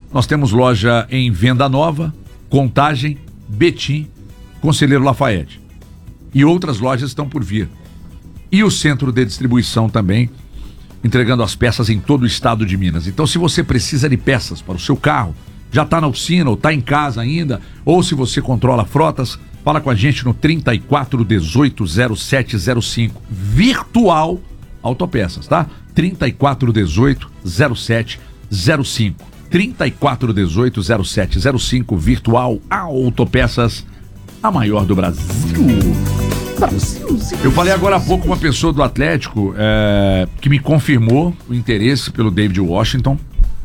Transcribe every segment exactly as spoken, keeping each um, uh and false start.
Nós temos loja em Venda Nova, Contagem, Betim, Conselheiro Lafayette. E outras lojas estão por vir. E o centro de distribuição também, entregando as peças em todo o estado de Minas. Então, se você precisa de peças para o seu carro, já está na oficina ou está em casa ainda, ou se você controla frotas, fala com a gente no trinta e quatro dezoito zero sete zero cinco, virtual Autopeças, tá? trinta e quatro dezoito zero sete zero cinco, trinta e quatro dezoito zero sete zero cinco, virtual Autopeças, a maior do Brasil. Eu falei agora há pouco com uma pessoa do Atlético é, que me confirmou o interesse pelo David Washington,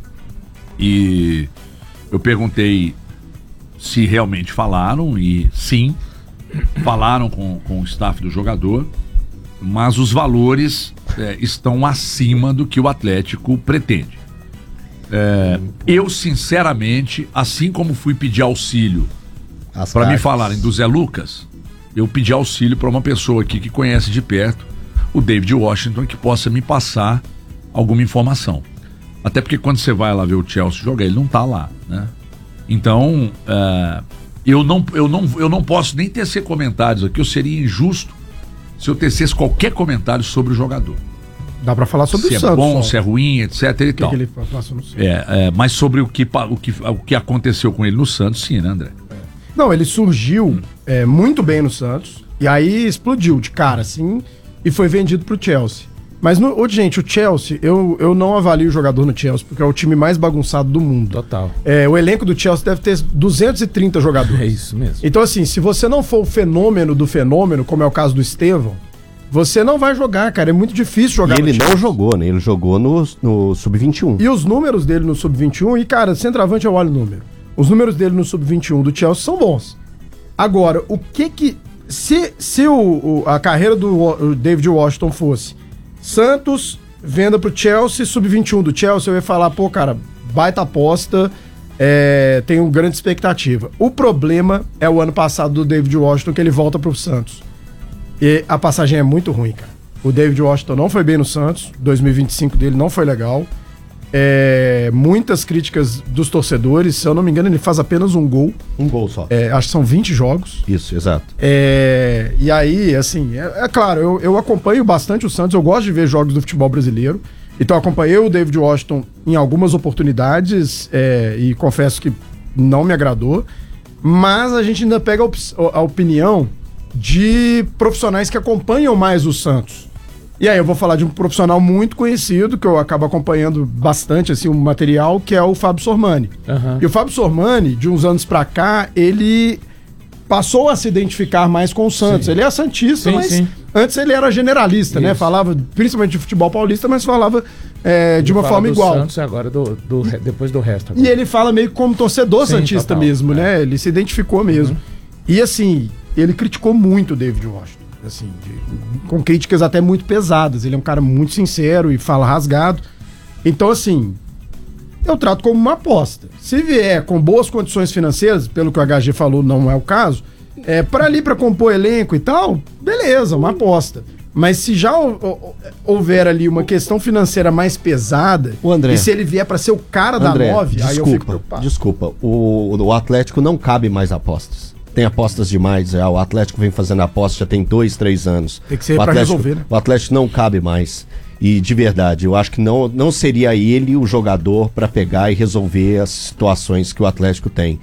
e eu perguntei se realmente falaram, e sim, falaram com, com o staff do jogador, mas os valores é, estão acima do que o Atlético pretende. É, eu, sinceramente, assim como fui pedir auxílio para me falarem do Zé Lucas, eu pedi auxílio para uma pessoa aqui que conhece de perto o David Washington, que possa me passar alguma informação. Até porque quando você vai lá ver o Chelsea jogar, ele não tá lá, né? Então, uh, eu, não, eu, não, eu não posso nem tecer comentários aqui, eu seria injusto se eu tecesse qualquer comentário sobre o jogador. Dá pra falar sobre se o é Santos. bom, só. se é ruim, etc e que tal. que ele passou no Santos? É, é, mas sobre o que, o, que, o que aconteceu com ele no Santos, sim, né, André? Não, ele surgiu é, muito bem no Santos, e aí explodiu de cara, assim, e foi vendido pro Chelsea. Mas, no, ô, gente, o Chelsea, eu, eu não avalio o jogador no Chelsea, porque é o time mais bagunçado do mundo. Total. É, o elenco do Chelsea deve ter duzentos e trinta jogadores. É isso mesmo. Então, assim, se você não for o fenômeno do fenômeno, como é o caso do Estevão, você não vai jogar, cara. É muito difícil jogar e no ele Chelsea. não jogou, né? Ele jogou no, no sub vinte e um. E os números dele no sub vinte e um, e, cara, centroavante eu olho o número. Os números dele no sub vinte e um do Chelsea são bons. Agora, o que que... Se, se o, o, a carreira do o David Washington fosse Santos, venda pro Chelsea, sub vinte e um do Chelsea, eu ia falar, pô, cara, baita aposta, é, tenho grande expectativa. O problema é o ano passado do David Washington, que ele volta pro Santos. E a passagem é muito ruim, cara. O David Washington não foi bem no Santos, dois mil e vinte e cinco dele não foi legal. É, muitas críticas dos torcedores, se eu não me engano, ele faz apenas um gol. Um gol só. É, acho que são vinte jogos. Isso, exato. É, e aí, assim, é, é claro, eu, eu acompanho bastante o Santos, eu gosto de ver jogos do futebol brasileiro. Então, acompanhei o David Washington em algumas oportunidades é, e confesso que não me agradou. Mas a gente ainda pega a, op- a opinião de profissionais que acompanham mais o Santos. E aí eu vou falar de um profissional muito conhecido, que eu acabo acompanhando bastante assim, o material, que é o Fábio Sormani. Uhum. E o Fábio Sormani, de uns anos pra cá, ele passou a se identificar mais com o Santos. Sim. Ele é santista, Sim, mas sim. antes ele era generalista, Isso. né? Falava principalmente de futebol paulista, mas falava é, de uma Fala forma do igual. Santos agora, do, do, depois do resto. Agora. E ele fala meio como torcedor Sim, santista total, mesmo, é. né? Ele se identificou mesmo. Uhum. E assim, ele criticou muito o David Washington. Assim, de, com críticas até muito pesadas. Ele é um cara muito sincero e fala rasgado. Então, assim, eu trato como uma aposta. Se vier com boas condições financeiras, pelo que o H G falou, não é o caso, é, para ali, para compor elenco e tal, beleza, uma aposta. Mas se já houver ali uma questão financeira mais pesada, o André, e se ele vier para ser o cara André, da nove, desculpa, aí eu fico preocupado. Desculpa, o, o Atlético não cabe mais apostas. Tem apostas demais, já. O Atlético vem fazendo aposta já tem dois, três anos. Tem que ser o pra Atlético, resolver, né? O Atlético não cabe mais. E de verdade, eu acho que não, não seria ele o jogador para pegar e resolver as situações que o Atlético tem.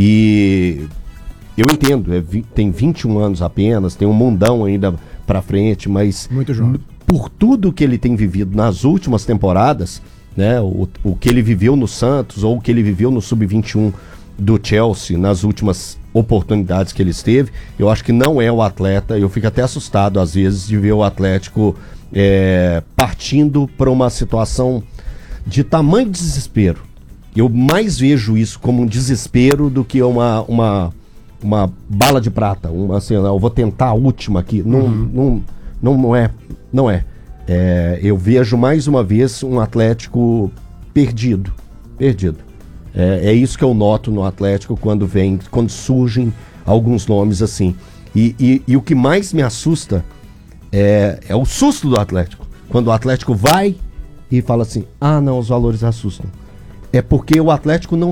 E eu entendo, é, tem vinte e um anos apenas, tem um mundão ainda pra frente, mas muito jovem. Por tudo que ele tem vivido nas últimas temporadas, né, o, o que ele viveu no Santos ou o que ele viveu no sub vinte e um do Chelsea nas últimas oportunidades que ele esteve, eu acho que não é o atleta. Eu fico até assustado às vezes de ver o Atlético é, partindo para uma situação de tamanho desespero. Eu mais vejo isso como um desespero do que uma, uma, uma bala de prata, uma, assim, eu vou tentar a última aqui. Não, Uhum. não, não, não é, não é. É, eu vejo mais uma vez um Atlético perdido, perdido. É, é isso que eu noto no Atlético quando vem, quando surgem alguns nomes assim. E, e, e o que mais me assusta é, é o susto do Atlético. Quando o Atlético vai e fala assim, ah não, os valores assustam. É porque o Atlético não